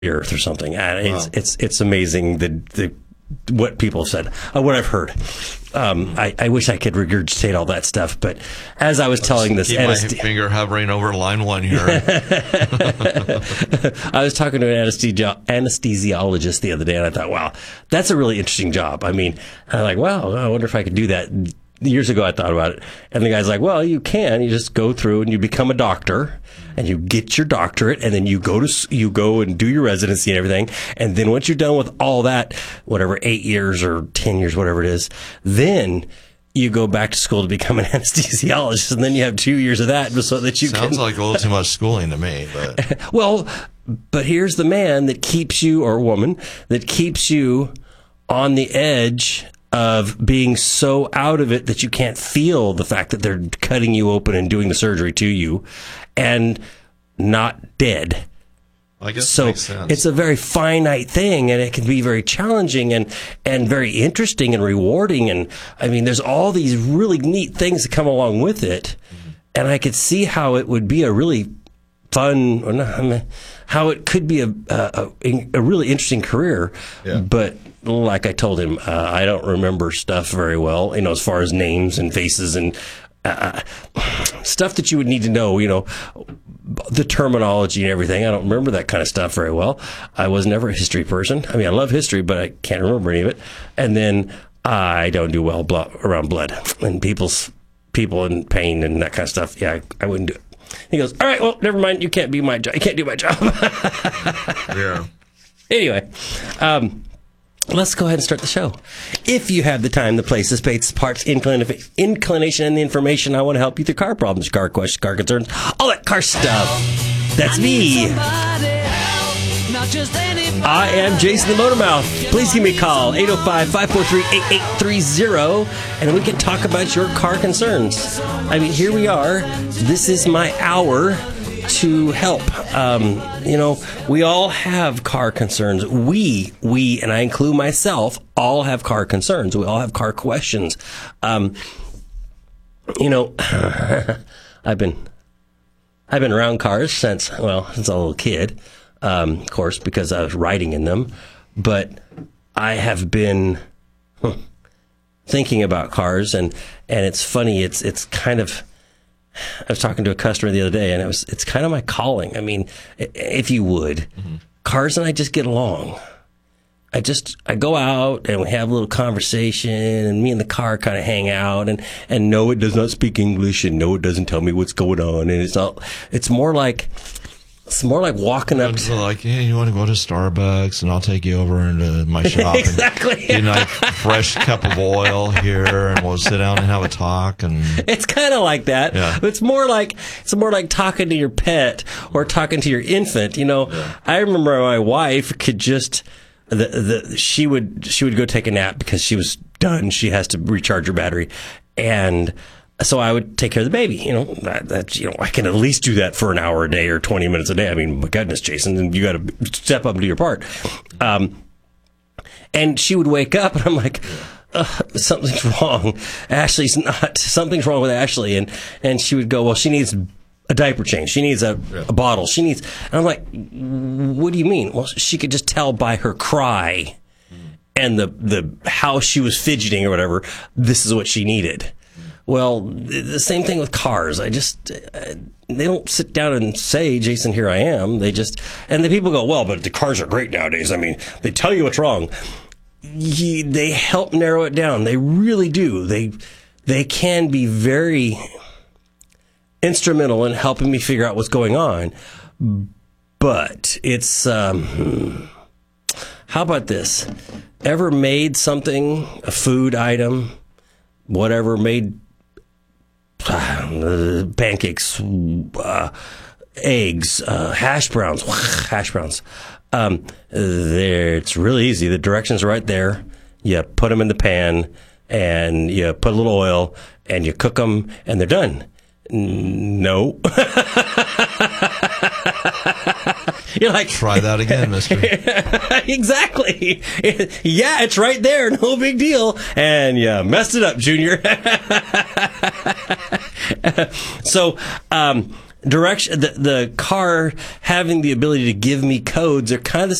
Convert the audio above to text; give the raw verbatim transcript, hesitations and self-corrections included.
earth or something. And it's, wow. it's, it's amazing the, the, what people have said, uh, what I've heard. Um, I, I wish I could regurgitate all that stuff, but as I was I'll telling this, keep anesthe- my finger hovering over line one here. I was talking to an anesthesi- anesthesiologist the other day, and I thought, wow, that's a really interesting job. I mean, I'm like, wow, I wonder if I could do that. Years ago, I thought about it, and the guy's like, well, you can. You just go through and you become a doctor, and you get your doctorate, and then you go to you go and do your residency and everything, and then once you're done with all that, whatever, eight years or ten years, whatever it is, then you go back to school to become an anesthesiologist, and then you have two years of that so that you Sounds can... Sounds like a little too much schooling to me, but... Well, but here's the man that keeps you, or woman, that keeps you on the edge of being so out of it that you can't feel the fact that they're cutting you open and doing the surgery to you and not dead. I guess so it makes sense. It's a very finite thing, and it can be very challenging and, and very interesting and rewarding. And I mean, there's all these really neat things that come along with it. Mm-hmm. And I could see how it would be a really fun, or not, I mean, how it could be a, a, a really interesting career. Yeah. But like I told him, uh, I don't remember stuff very well, you know, as far as names and faces and uh, stuff that you would need to know, you know, the terminology and everything. I don't remember that kind of stuff very well. I was never a history person. I mean, I love history, but I can't remember any of it. And then I don't do well blood, around blood and people's people in pain and that kind of stuff. Yeah, I, I wouldn't do it. He goes, all right, well, never mind. You can't be my job. You can't do my job. Yeah. Anyway, um, let's go ahead and start the show. If you have the time, the place, the space, the parts, inclin- inclination, and the information, I want to help you through car problems, car questions, car concerns, all that car stuff. That's me. I am Jason the Motor Mouth. Please give me a call, eight oh five, five four three, eight eight three oh, and we can talk about your car concerns. I mean, here we are. This is my hour to help. Um, you know, we all have car concerns. We, we, and I include myself, all have car concerns. We all have car questions. Um, you know, I've been, I've been around cars since, well, since I was a little kid. Um, of course, because I was riding in them, but I have been huh, thinking about cars, and, and it's funny. It's it's kind of. I was talking to a customer the other day, and it was it's kind of my calling. I mean, if you would, mm-hmm. Cars and I just get along. I just I go out and we have a little conversation, and me and the car kind of hang out, and and no, it does not speak English, and no, it doesn't tell me what's going on, and it's not. It's more like. It's more like walking up to... Like, hey, you want to go to Starbucks, and I'll take you over into my shop. Exactly. And get a nice fresh cup of oil here, and we'll sit down and have a talk. And it's kind of like that. Yeah. It's more like it's more like talking to your pet or talking to your infant. You know, yeah. I remember my wife could just the the she would she would go take a nap because she was done. She has to recharge her battery, and so I would take care of the baby. You know, that, that you know, I can at least do that for an hour a day or twenty minutes a day. I mean, my goodness, Jason, and you got to step up and do your part. Um, and she would wake up, and I'm like, uh, something's wrong. Ashley's not. Something's wrong with Ashley. And and she would go, well, she needs a diaper change. She needs a, a bottle. She needs. And I'm like, what do you mean? Well, she could just tell by her cry and the the how she was fidgeting or whatever. This is what she needed. Well, the same thing with cars. I just, uh, they don't sit down and say, Jason, here I am. They just, and the people go, well, but the cars are great nowadays. I mean, they tell you what's wrong. Ye, they help narrow it down. They really do. They, they can be very instrumental in helping me figure out what's going on. But it's, um, how about this? Ever made something, a food item, whatever, made Uh, pancakes, uh, eggs, uh, hash browns, hash browns. Um, there, it's really easy. The directions are right there. You put them in the pan, and you put a little oil, and you cook them, and they're done. No. You're like, try that again, mister. Exactly. Yeah, it's right there. No big deal. And you messed it up, Junior. So, um, direction, the, the car having the ability to give me codes are kind of the